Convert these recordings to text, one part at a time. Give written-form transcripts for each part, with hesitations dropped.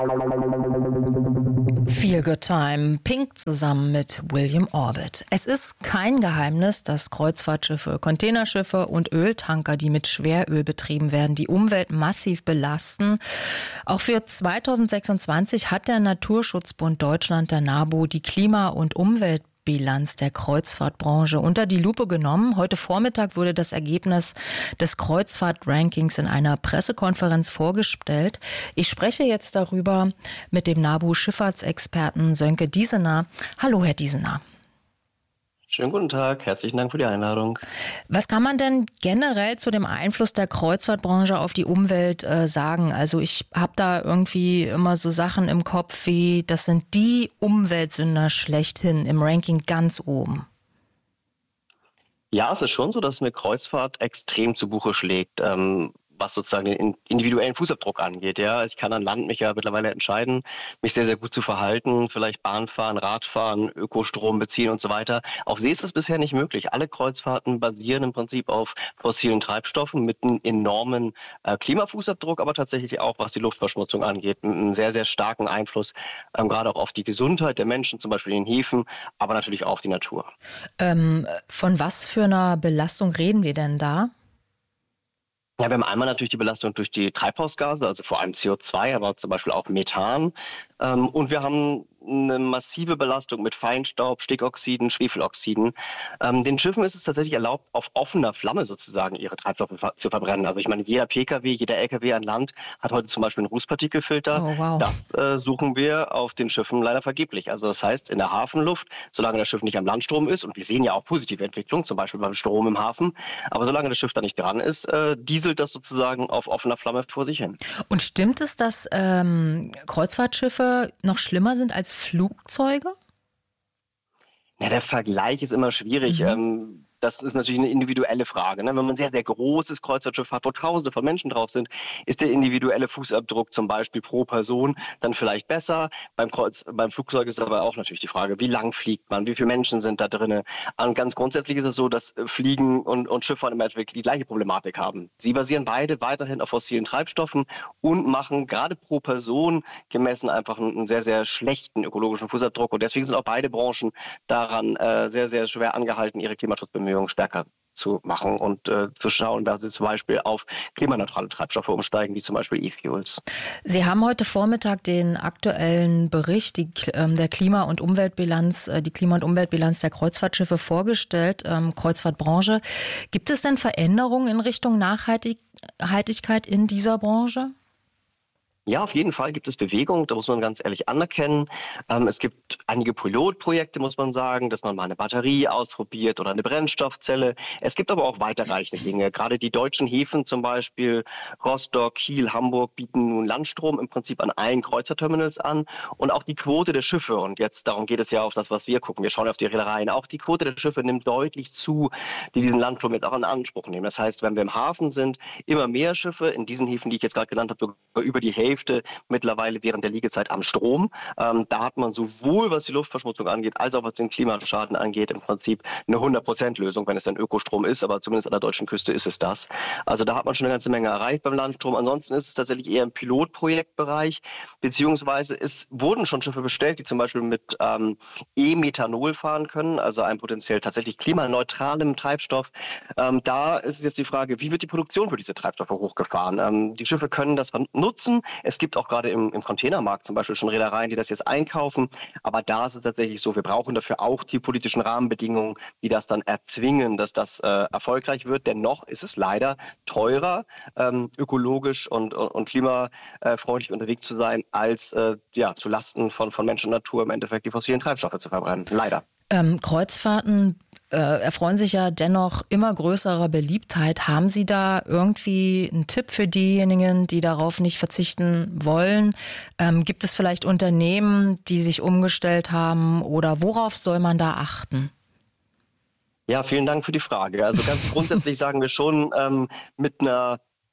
Feel Good Time, Pink zusammen mit William Orbit. Es ist kein Geheimnis, dass Kreuzfahrtschiffe, Containerschiffe und Öltanker, die mit Schweröl betrieben werden, die Umwelt massiv belasten. Auch für 2026 hat der Naturschutzbund Deutschland, der NABU, die Klima- und Umweltbilanz der Kreuzfahrtbranche unter die Lupe genommen. Heute Vormittag wurde das Ergebnis des Kreuzfahrt-Rankings in einer Pressekonferenz vorgestellt. Ich spreche jetzt darüber mit dem NABU-Schifffahrtsexperten Sönke Diesener. Hallo, Herr Diesener. Schönen guten Tag, herzlichen Dank für die Einladung. Was kann man denn generell zu dem Einfluss der Kreuzfahrtbranche auf die Umwelt sagen? Also ich habe da irgendwie immer so Sachen im Kopf wie, das sind die Umweltsünder schlechthin im Ranking ganz oben. Ja, es ist schon so, dass eine Kreuzfahrt extrem zu Buche schlägt, was sozusagen den individuellen Fußabdruck angeht. Ja, ich kann an Land mich ja mittlerweile entscheiden, mich sehr, sehr gut zu verhalten, vielleicht Bahn fahren, Radfahren, Ökostrom beziehen und so weiter. Auf See ist das bisher nicht möglich. Alle Kreuzfahrten basieren im Prinzip auf fossilen Treibstoffen mit einem enormen Klimafußabdruck, aber tatsächlich auch, was die Luftverschmutzung angeht, mit einem sehr, sehr starken Einfluss, gerade auch auf die Gesundheit der Menschen, zum Beispiel in den Häfen, aber natürlich auch auf die Natur. Von was für einer Belastung reden wir denn da? Ja, wir haben einmal natürlich die Belastung durch die Treibhausgase, also vor allem CO2, aber zum Beispiel auch Methan. Und wir haben eine massive Belastung mit Feinstaub, Stickoxiden, Schwefeloxiden. Den Schiffen ist es tatsächlich erlaubt, auf offener Flamme sozusagen ihre Treibstoffe zu verbrennen. Also ich meine, jeder Pkw, jeder Lkw an Land hat heute zum Beispiel einen Rußpartikelfilter. Oh, wow. Das suchen wir auf den Schiffen leider vergeblich. Also das heißt, in der Hafenluft, solange das Schiff nicht am Landstrom ist, und wir sehen ja auch positive Entwicklungen, zum Beispiel beim Strom im Hafen, aber solange das Schiff da nicht dran ist, dieselt das sozusagen auf offener Flamme vor sich hin. Und stimmt es, dass Kreuzfahrtschiffe noch schlimmer sind als Flugzeuge? Ja, der Vergleich ist immer schwierig. Das ist natürlich eine individuelle Frage. Ne? Wenn man ein sehr, sehr großes Kreuzfahrtschiff hat, wo Tausende von Menschen drauf sind, ist der individuelle Fußabdruck zum Beispiel pro Person dann vielleicht besser. Beim Flugzeug ist aber auch natürlich die Frage, wie lang fliegt man, wie viele Menschen sind da drin. Und ganz grundsätzlich ist es so, dass Fliegen und Schifffahren im Endeffekt die gleiche Problematik haben. Sie basieren beide weiterhin auf fossilen Treibstoffen und machen gerade pro Person gemessen einfach einen sehr, sehr schlechten ökologischen Fußabdruck. Und deswegen sind auch beide Branchen daran sehr, sehr schwer angehalten, ihre Klimaschutzbemühungen stärker zu machen und zu schauen, dass sie zum Beispiel auf klimaneutrale Treibstoffe umsteigen, wie zum Beispiel E-Fuels. Sie haben heute Vormittag den aktuellen Bericht der Klima- und Umweltbilanz, die Klima- und Umweltbilanz der Kreuzfahrtschiffe vorgestellt, Kreuzfahrtbranche. Gibt es denn Veränderungen in Richtung Nachhaltigkeit in dieser Branche? Ja, auf jeden Fall gibt es Bewegung, da muss man ganz ehrlich anerkennen. Es gibt einige Pilotprojekte, muss man sagen, dass man mal eine Batterie ausprobiert oder eine Brennstoffzelle. Es gibt aber auch weiterreichende Dinge. Gerade die deutschen Häfen, zum Beispiel Rostock, Kiel, Hamburg, bieten nun Landstrom im Prinzip an allen Kreuzfahrtterminals an. Und auch die Quote der Schiffe, und jetzt darum geht es ja auf das, was wir gucken, wir schauen auf die Reedereien, auch die Quote der Schiffe nimmt deutlich zu, die diesen Landstrom jetzt auch in Anspruch nehmen. Das heißt, wenn wir im Hafen sind, immer mehr Schiffe, in diesen Häfen, die ich jetzt gerade genannt habe, über die Hälfte mittlerweile während der Liegezeit am Strom. Da hat man sowohl, was die Luftverschmutzung angeht, als auch was den Klimaschaden angeht, im Prinzip eine 100%-Lösung, wenn es dann Ökostrom ist, aber zumindest an der deutschen Küste ist es das. Also da hat man schon eine ganze Menge erreicht beim Landstrom. Ansonsten ist es tatsächlich eher im Pilotprojektbereich, beziehungsweise es wurden schon Schiffe bestellt, die zum Beispiel mit E-Methanol fahren können, also einem potenziell tatsächlich klimaneutralen Treibstoff. Da ist es jetzt die Frage, wie wird die Produktion für diese Treibstoffe hochgefahren? Die Schiffe können das nutzen. Es gibt auch gerade im Containermarkt zum Beispiel schon Reedereien, die das jetzt einkaufen. Aber da ist es tatsächlich so, wir brauchen dafür auch die politischen Rahmenbedingungen, die das dann erzwingen, dass das erfolgreich wird. Dennoch ist es leider teurer, ökologisch und klimafreundlich unterwegs zu sein, als zu Lasten von Mensch und Natur im Endeffekt die fossilen Treibstoffe zu verbrennen. Leider. Kreuzfahrten erfreuen sich ja dennoch immer größerer Beliebtheit. Haben Sie da irgendwie einen Tipp für diejenigen, die darauf nicht verzichten wollen? Gibt es vielleicht Unternehmen, die sich umgestellt haben, oder worauf soll man da achten? Ja, vielen Dank für die Frage. Also ganz grundsätzlich sagen wir schon, mit einer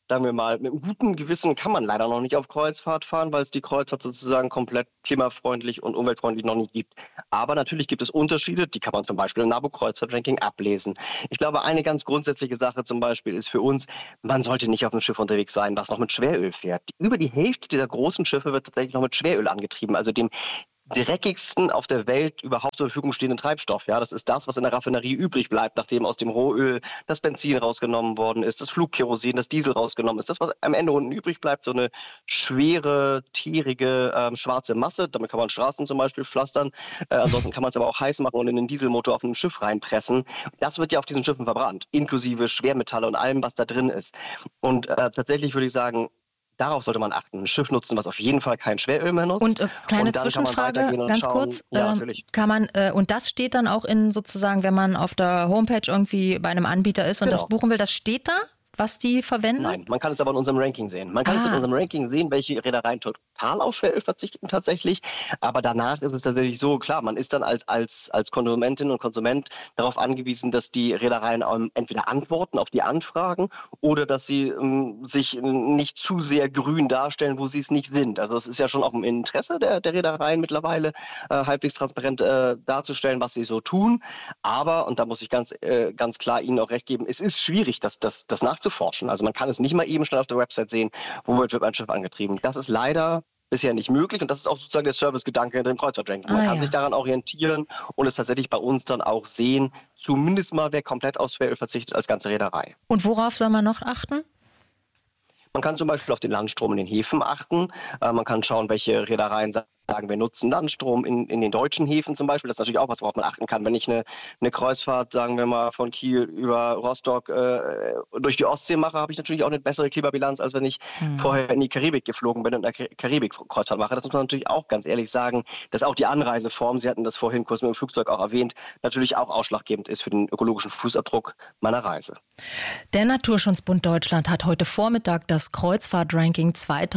sagen wir mal, mit einem guten Gewissen kann man leider noch nicht auf Kreuzfahrt fahren, weil es die Kreuzfahrt sozusagen komplett klimafreundlich und umweltfreundlich noch nicht gibt. Aber natürlich gibt es Unterschiede, die kann man zum Beispiel im NABU-Kreuzfahrt-Ranking ablesen. Ich glaube, eine ganz grundsätzliche Sache zum Beispiel ist für uns, man sollte nicht auf einem Schiff unterwegs sein, was noch mit Schweröl fährt. Über die Hälfte dieser großen Schiffe wird tatsächlich noch mit Schweröl angetrieben, also dem dreckigsten auf der Welt überhaupt zur Verfügung stehenden Treibstoff. Ja, das ist das, was in der Raffinerie übrig bleibt, nachdem aus dem Rohöl das Benzin rausgenommen worden ist, das Flugkerosin, das Diesel rausgenommen ist. Das, was am Ende unten übrig bleibt, so eine schwere, tierige, schwarze Masse. Damit kann man Straßen zum Beispiel pflastern. Ansonsten kann man es aber auch heiß machen und in den Dieselmotor auf einem Schiff reinpressen. Das wird ja auf diesen Schiffen verbrannt, inklusive Schwermetalle und allem, was da drin ist. Und tatsächlich würde ich sagen, darauf sollte man achten. Ein Schiff nutzen, was auf jeden Fall kein Schweröl mehr nutzt. Und kleine Zwischenfrage, ganz kurz. Ja, natürlich. Kann man, und das steht dann auch in sozusagen, wenn man auf der Homepage irgendwie bei einem Anbieter ist und das buchen will, das steht da, was die verwenden? Nein, man kann es aber in unserem Ranking sehen. Man kann es in unserem Ranking sehen, welche Reedereien total auf Schweröl verzichten tatsächlich. Aber danach ist es tatsächlich so, klar, man ist dann als Konsumentin und Konsument darauf angewiesen, dass die Reedereien entweder antworten auf die Anfragen oder dass sie sich nicht zu sehr grün darstellen, wo sie es nicht sind. Also es ist ja schon auch im Interesse der Reedereien mittlerweile, halbwegs transparent darzustellen, was sie so tun. Aber, und da muss ich ganz klar Ihnen auch recht geben, es ist schwierig, das nachzuforschen. Also man kann es nicht mal eben schnell auf der Website sehen, womit wird ein Schiff angetrieben. Das ist leider bisher nicht möglich und das ist auch sozusagen der Servicegedanke hinter dem Kreuzfahrt-Ranking. Man kann sich daran orientieren und es tatsächlich bei uns dann auch sehen, zumindest mal, wer komplett auf Schweröl verzichtet als ganze Reederei. Und worauf soll man noch achten? Man kann zum Beispiel auf den Landstrom in den Häfen achten. Man kann schauen, welche Reedereien sagen, wir nutzen Landstrom in den deutschen Häfen zum Beispiel. Das ist natürlich auch was, worauf man achten kann. Wenn ich eine Kreuzfahrt, sagen wir mal, von Kiel über Rostock durch die Ostsee mache, habe ich natürlich auch eine bessere Klimabilanz, als wenn ich vorher in die Karibik geflogen bin und eine Karibik-Kreuzfahrt mache. Das muss man natürlich auch ganz ehrlich sagen, dass auch die Anreiseform, Sie hatten das vorhin kurz mit dem Flugzeug auch erwähnt, natürlich auch ausschlaggebend ist für den ökologischen Fußabdruck meiner Reise. Der Naturschutzbund Deutschland hat heute Vormittag das Kreuzfahrt-Ranking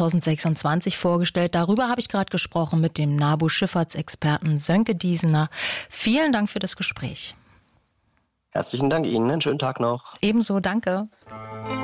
2026 vorgestellt. Darüber habe ich gerade gesprochen mit dem NABU-Schifffahrtsexperten Sönke Diesener. Vielen Dank für das Gespräch. Herzlichen Dank Ihnen. Einen schönen Tag noch. Ebenso, danke.